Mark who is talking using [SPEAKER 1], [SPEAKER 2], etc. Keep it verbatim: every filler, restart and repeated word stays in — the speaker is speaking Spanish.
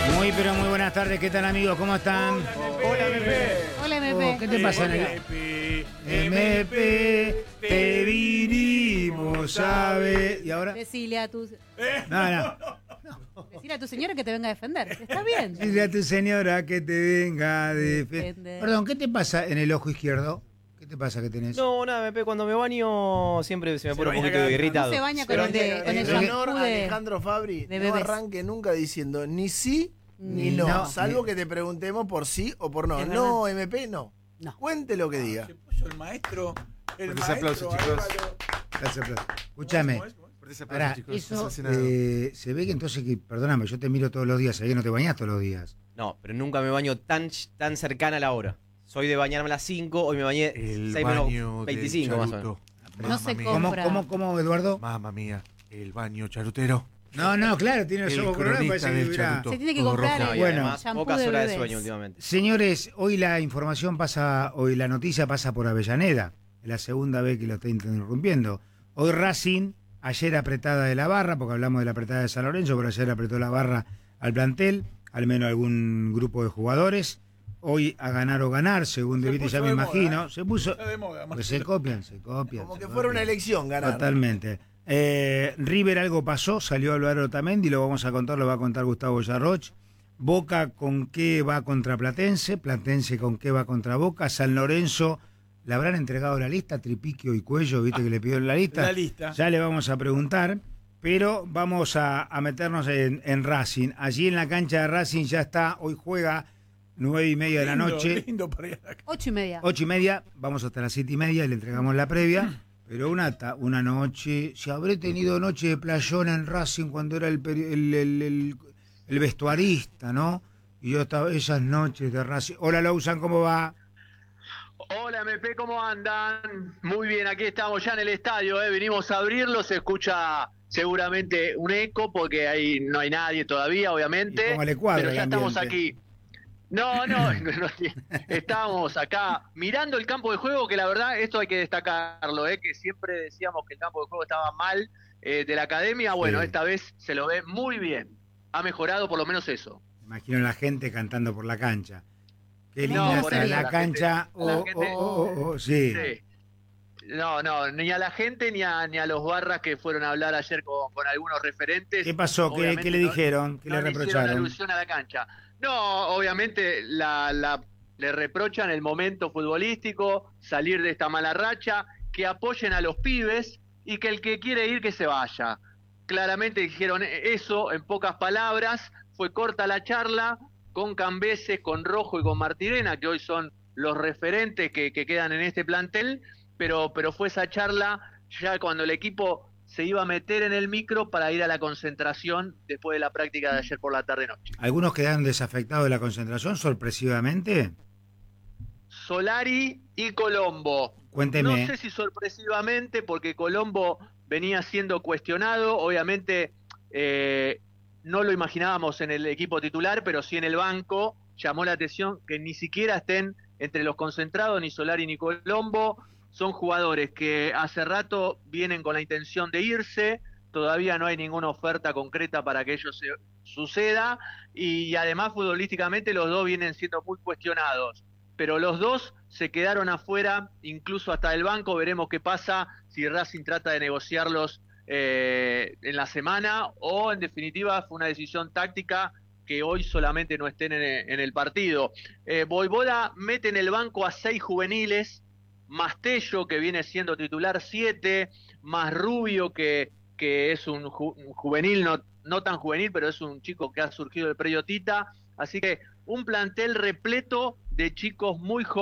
[SPEAKER 1] Muy pero muy buenas tardes, ¿qué tal amigos? ¿Cómo están?
[SPEAKER 2] Hola, M P.
[SPEAKER 3] Hola, M P.
[SPEAKER 1] Oh, ¿qué te pasa,
[SPEAKER 2] M
[SPEAKER 1] P? M P, te vinimos a ver. ¿Y ahora?
[SPEAKER 3] Decile a tu,
[SPEAKER 1] No, no.
[SPEAKER 3] decile a tu señora que te venga a defender. Está bien.
[SPEAKER 1] Dile a tu señora que te venga a defender.
[SPEAKER 3] Defender.
[SPEAKER 1] Perdón, ¿qué te pasa en el ojo izquierdo? ¿Qué te pasa que tenés?
[SPEAKER 4] No, nada, M P, cuando me baño siempre se me
[SPEAKER 2] Se
[SPEAKER 4] pone un
[SPEAKER 2] baña
[SPEAKER 4] poquito
[SPEAKER 2] cada-
[SPEAKER 4] irritado.
[SPEAKER 3] No se baña
[SPEAKER 2] Pero
[SPEAKER 3] con el, de,
[SPEAKER 2] ante-
[SPEAKER 3] con el
[SPEAKER 2] en
[SPEAKER 1] shampoo
[SPEAKER 3] shampoo
[SPEAKER 2] honor a
[SPEAKER 3] de...
[SPEAKER 2] Alejandro Fabri,
[SPEAKER 3] de
[SPEAKER 2] no
[SPEAKER 3] bebés.
[SPEAKER 2] arranque nunca diciendo ni sí ni
[SPEAKER 1] Ni
[SPEAKER 2] no,
[SPEAKER 1] no.
[SPEAKER 2] salvo que te preguntemos por sí o por no.
[SPEAKER 3] Es
[SPEAKER 2] No, M P, no.
[SPEAKER 3] No.
[SPEAKER 2] Cuente lo que diga.
[SPEAKER 5] Se puso el maestro. El
[SPEAKER 6] Fuertes
[SPEAKER 5] maestro,
[SPEAKER 6] aplausos, chicos.
[SPEAKER 5] Álvaro.
[SPEAKER 1] Gracias, Pla- Escúchame.
[SPEAKER 5] ¿Cómo es? ¿Cómo es?
[SPEAKER 6] Fuertes
[SPEAKER 1] Pará,
[SPEAKER 6] aplausos, chicos.
[SPEAKER 3] eso,
[SPEAKER 6] No se hace nada.
[SPEAKER 1] Eh, se ve que entonces, que, perdóname, yo te miro todos los días, se ve que no te bañás todos los días.
[SPEAKER 4] No, pero nunca me baño tan, tan cercana a la hora. Soy de bañarme a las cinco, hoy me bañé
[SPEAKER 6] El
[SPEAKER 4] seis
[SPEAKER 6] baño
[SPEAKER 4] menos veinticinco
[SPEAKER 6] del
[SPEAKER 4] más o menos.
[SPEAKER 6] charuto.
[SPEAKER 3] No
[SPEAKER 6] Mamma
[SPEAKER 3] se
[SPEAKER 6] mía.
[SPEAKER 1] ¿Cómo,
[SPEAKER 3] Compra.
[SPEAKER 1] cómo, cómo, Eduardo?
[SPEAKER 6] Mamma mía, el baño charutero.
[SPEAKER 1] No, no, claro, tiene los
[SPEAKER 6] El
[SPEAKER 1] ojos colorados,
[SPEAKER 6] cronista
[SPEAKER 1] parece que
[SPEAKER 6] del
[SPEAKER 1] hubiera-
[SPEAKER 6] charuto.
[SPEAKER 3] Se tiene que
[SPEAKER 6] Todo
[SPEAKER 3] comprar
[SPEAKER 6] rojo.
[SPEAKER 4] No, y
[SPEAKER 1] Bueno.
[SPEAKER 4] además,
[SPEAKER 3] shampoo
[SPEAKER 4] pocas
[SPEAKER 3] de
[SPEAKER 4] horas de
[SPEAKER 3] bebés.
[SPEAKER 4] sueño últimamente.
[SPEAKER 1] Señores, hoy la información pasa, hoy la noticia pasa por Avellaneda. Es la segunda vez que lo estoy interrumpiendo. Hoy Racing, ayer apretada de la barra, porque hablamos de la apretada de San Lorenzo, pero ayer apretó la barra al plantel, al menos algún grupo de jugadores. Hoy a ganar o ganar, según
[SPEAKER 5] Se
[SPEAKER 1] Vite, ya
[SPEAKER 5] puso
[SPEAKER 1] me
[SPEAKER 5] de
[SPEAKER 1] imagino.
[SPEAKER 5] moda, ¿eh?
[SPEAKER 1] Se puso.
[SPEAKER 5] Está de moda,
[SPEAKER 1] Pues se copian, se copian.
[SPEAKER 2] Como
[SPEAKER 1] se
[SPEAKER 2] que
[SPEAKER 1] copian.
[SPEAKER 2] fuera una elección ganar.
[SPEAKER 1] Totalmente. Eh, River algo pasó, salió Álvaro Otamendi, lo vamos a contar, lo va a contar Gustavo Yarroch. Boca con qué va contra Platense, Platense con qué va contra Boca, San Lorenzo, ¿le habrán entregado la lista? Tripiquio y Cuello, viste que le pidieron la lista.
[SPEAKER 5] La lista.
[SPEAKER 1] Ya le vamos a preguntar, pero vamos a, a meternos en, en Racing. Allí en la cancha de Racing ya está, hoy juega nueve y media de la
[SPEAKER 5] Lindo,
[SPEAKER 1] noche.
[SPEAKER 5] lindo para ir a la ca-
[SPEAKER 3] Ocho y media.
[SPEAKER 1] Ocho y media, vamos hasta las siete y media y le entregamos la previa. Pero una, ta- una noche, si habré tenido noche de playón en Racing cuando era el, peri- el, el, el- el vestuarista, ¿no? Y yo estaba esas noches de Racing. Hola, Lousan, ¿cómo va?
[SPEAKER 7] Hola M P, ¿cómo andan? Muy bien, aquí estamos ya en el estadio, ¿eh? Vinimos a abrirlo, se escucha seguramente un eco porque ahí no hay nadie todavía, obviamente.
[SPEAKER 1] Y póngale cuadro
[SPEAKER 7] pero ya
[SPEAKER 1] al
[SPEAKER 7] estamos
[SPEAKER 1] ambiente.
[SPEAKER 7] aquí. No, no, no, no, estábamos acá mirando el campo de juego, que la verdad, esto hay que destacarlo, ¿eh? Que siempre decíamos que el campo de juego estaba mal eh, de la academia. Bueno,
[SPEAKER 1] Sí.
[SPEAKER 7] esta vez se lo ve muy bien. Ha mejorado por lo menos eso.
[SPEAKER 1] Imagino la gente cantando por la cancha. Qué
[SPEAKER 3] No,
[SPEAKER 1] linda
[SPEAKER 3] por
[SPEAKER 1] está
[SPEAKER 3] eso,
[SPEAKER 1] la,
[SPEAKER 7] la
[SPEAKER 1] cancha.
[SPEAKER 7] gente- la
[SPEAKER 1] Oh,
[SPEAKER 7] gente-
[SPEAKER 1] oh, oh, oh, oh, sí.
[SPEAKER 7] Sí. No, no, ni a la gente ni a, ni a los barras que fueron a hablar ayer con, con algunos referentes.
[SPEAKER 1] ¿Qué pasó? ¿Qué,
[SPEAKER 7] Obviamente
[SPEAKER 1] qué le
[SPEAKER 7] no-
[SPEAKER 1] dijeron? ¿Qué
[SPEAKER 7] no
[SPEAKER 1] le
[SPEAKER 7] le hicieron
[SPEAKER 1] reprocharon?
[SPEAKER 7] alusión a la cancha. No, obviamente la, la, le reprochan el momento futbolístico, salir de esta mala racha, que apoyen a los pibes y que el que quiere ir que se vaya. Claramente dijeron eso en pocas palabras, fue corta la charla con Cambeses, con Rojo y con Martirena, que hoy son los referentes que, que quedan en este plantel, pero, pero fue esa charla ya cuando el equipo se iba a meter en el micro para ir a la concentración después de la práctica de ayer por la tarde-noche.
[SPEAKER 1] ¿Algunos quedaron desafectados de la concentración sorpresivamente?
[SPEAKER 7] Solari y Colombo.
[SPEAKER 1] Cuénteme.
[SPEAKER 7] No sé si sorpresivamente, porque Colombo venía siendo cuestionado, obviamente eh, no lo imaginábamos en el equipo titular, pero sí en el banco. Llamó la atención que ni siquiera estén entre los concentrados ni Solari ni Colombo. Son jugadores que hace rato vienen con la intención de irse, todavía no hay ninguna oferta concreta para que ello se, suceda, y además futbolísticamente los dos vienen siendo muy cuestionados, pero los dos se quedaron afuera, incluso hasta el banco. Veremos qué pasa si Racing trata de negociarlos eh, en la semana, o en definitiva fue una decisión táctica que hoy solamente no estén en, en el partido. Eh, Voivoda mete en el banco a seis juveniles, más Tello, que viene siendo titular, siete, más Rubio, que, que es un, ju un juvenil, no, no tan juvenil, pero es un chico que ha surgido del predio Tita. Así que un plantel repleto de chicos muy jóvenes.